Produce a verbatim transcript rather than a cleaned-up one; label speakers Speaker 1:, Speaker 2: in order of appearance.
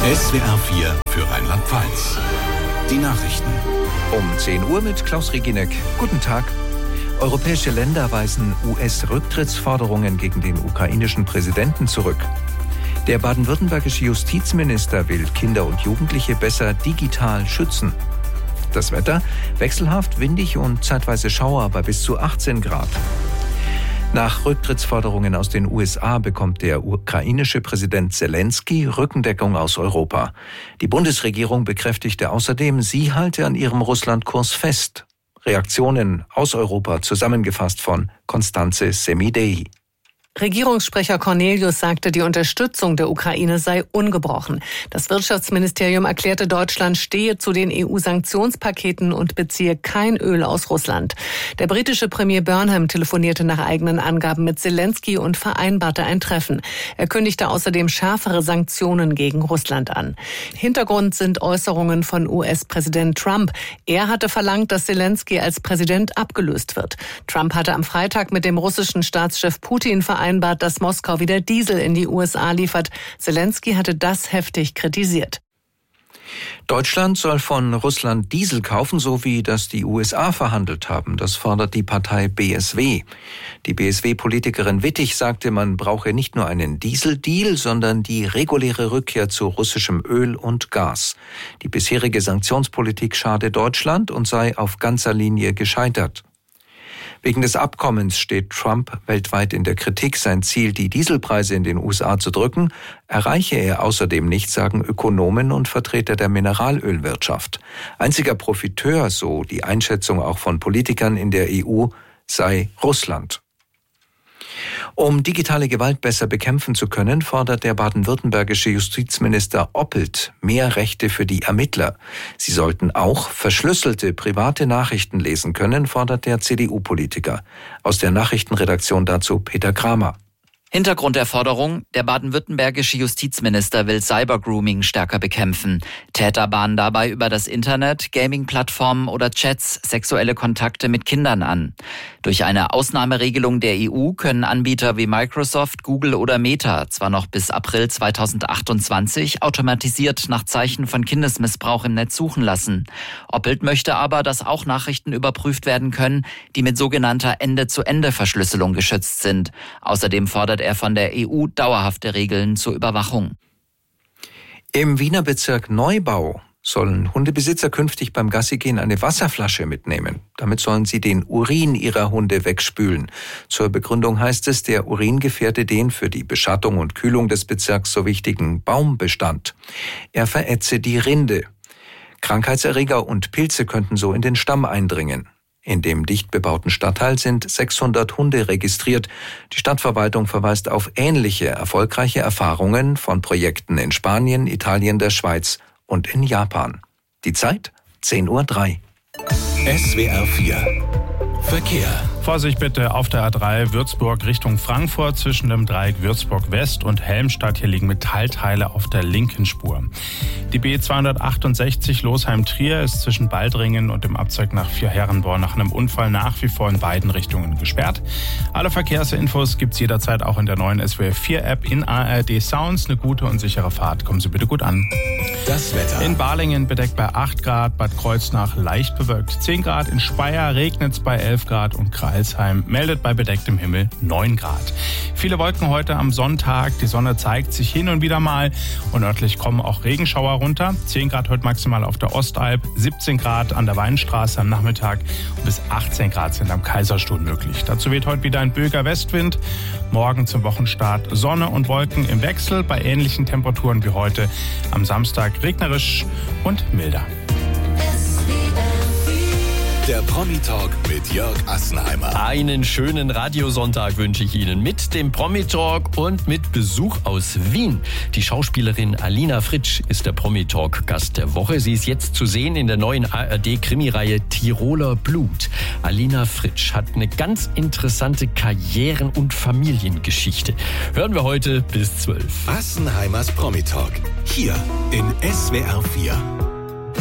Speaker 1: S W R vier für Rheinland-Pfalz. Die Nachrichten.
Speaker 2: Um zehn Uhr mit Klaus Reginek. Guten Tag. Europäische Länder weisen U S-Rücktrittsforderungen gegen den ukrainischen Präsidenten zurück. Der baden-württembergische Justizminister will Kinder und Jugendliche besser digital schützen. Das Wetter: wechselhaft, windig und zeitweise Schauer bei bis zu achtzehn Grad. Nach Rücktrittsforderungen aus den U S A bekommt der ukrainische Präsident Selenskyj Rückendeckung aus Europa. Die Bundesregierung bekräftigte außerdem, sie halte an ihrem Russlandkurs fest. Reaktionen aus Europa zusammengefasst von Constanze Semidehi.
Speaker 3: Regierungssprecher Cornelius sagte, die Unterstützung der Ukraine sei ungebrochen. Das Wirtschaftsministerium erklärte, Deutschland stehe zu den E U-Sanktionspaketen und beziehe kein Öl aus Russland. Der britische Premier Burnham telefonierte nach eigenen Angaben mit Selenskyj und vereinbarte ein Treffen. Er kündigte außerdem schärfere Sanktionen gegen Russland an. Hintergrund sind Äußerungen von U S-Präsident Trump. Er hatte verlangt, dass Selenskyj als Präsident abgelöst wird. Trump hatte am Freitag mit dem russischen Staatschef Putin vereinbart, vereinbart, dass Moskau wieder Diesel in die U S A liefert. Selenskyj hatte das heftig kritisiert.
Speaker 2: Deutschland soll von Russland Diesel kaufen, so wie das die U S A verhandelt haben. Das fordert die Partei B S W. Die B S W-Politikerin Wittig sagte, man brauche nicht nur einen Dieseldeal, sondern die reguläre Rückkehr zu russischem Öl und Gas. Die bisherige Sanktionspolitik schade Deutschland und sei auf ganzer Linie gescheitert. Wegen des Abkommens steht Trump weltweit in der Kritik. Sein Ziel, die Dieselpreise in den U S A zu drücken, erreiche er außerdem nicht, sagen Ökonomen und Vertreter der Mineralölwirtschaft. Einziger Profiteur, so die Einschätzung auch von Politikern in der E U, sei Russland. Um digitale Gewalt besser bekämpfen zu können, fordert der baden-württembergische Justizminister Oppelt mehr Rechte für die Ermittler. Sie sollten auch verschlüsselte private Nachrichten lesen können, fordert der C D U-Politiker. Aus der Nachrichtenredaktion dazu Peter Kramer.
Speaker 4: Hintergrund der Forderung: Der baden-württembergische Justizminister will Cybergrooming stärker bekämpfen. Täter bahnen dabei über das Internet, Gaming-Plattformen oder Chats sexuelle Kontakte mit Kindern an. Durch eine Ausnahmeregelung der E U können Anbieter wie Microsoft, Google oder Meta zwar noch bis April zweitausendachtundzwanzig automatisiert nach Zeichen von Kindesmissbrauch im Netz suchen lassen. Oppelt möchte aber, dass auch Nachrichten überprüft werden können, die mit sogenannter Ende-zu-Ende-Verschlüsselung geschützt sind. Außerdem fordert er von der E U dauerhafte Regeln zur Überwachung.
Speaker 2: Im Wiener Bezirk Neubau sollen Hundebesitzer künftig beim Gassigehen eine Wasserflasche mitnehmen. Damit sollen sie den Urin ihrer Hunde wegspülen. Zur Begründung heißt es, der Urin gefährde den für die Beschattung und Kühlung des Bezirks so wichtigen Baumbestand. Er verätze die Rinde. Krankheitserreger und Pilze könnten so in den Stamm eindringen. In dem dicht bebauten Stadtteil sind sechshundert Hunde registriert. Die Stadtverwaltung verweist auf ähnliche erfolgreiche Erfahrungen von Projekten in Spanien, Italien, der Schweiz und in Japan. Die Zeit zehn Uhr drei.
Speaker 1: S W R vier Verkehr.
Speaker 5: Vorsicht bitte auf der A drei Würzburg Richtung Frankfurt zwischen dem Dreieck Würzburg West und Helmstadt. Hier liegen Metallteile auf der linken Spur. Die B zweihundertachtundsechzig Losheim-Trier ist zwischen Baldringen und dem Abzweig nach Vierherrenborn nach einem Unfall nach wie vor in beiden Richtungen gesperrt. Alle Verkehrsinfos gibt's jederzeit auch in der neuen S W R vier App in A R D Sounds. Eine gute und sichere Fahrt. Kommen Sie bitte gut an.
Speaker 1: Das Wetter.
Speaker 5: In Balingen bedeckt bei acht Grad, Bad Kreuznach leicht bewölkt zehn Grad, in Speyer regnet's bei elf Grad und Kreilsheim meldet bei bedecktem Himmel neun Grad. Viele Wolken heute am Sonntag, die Sonne zeigt sich hin und wieder mal und örtlich kommen auch Regenschauer runter. zehn Grad heute maximal auf der Ostalb, siebzehn Grad an der Weinstraße am Nachmittag und bis achtzehn Grad sind am Kaiserstuhl möglich. Dazu weht heute wieder ein böiger Westwind. Morgen zum Wochenstart Sonne und Wolken im Wechsel bei ähnlichen Temperaturen wie heute. Am Samstag regnerisch und milder.
Speaker 1: Der Promi-Talk mit Jörg Assenheimer.
Speaker 6: Einen schönen Radiosonntag wünsche ich Ihnen mit dem Promi-Talk und mit Besuch aus Wien. Die Schauspielerin Alina Fritsch ist der Promi-Talk-Gast der Woche. Sie ist jetzt zu sehen in der neuen A R D-Krimireihe Tiroler Blut. Alina Fritsch hat eine ganz interessante Karrieren- und Familiengeschichte. Hören wir heute bis zwölf.
Speaker 1: Assenheimers Promi-Talk. Hier in S W R vier.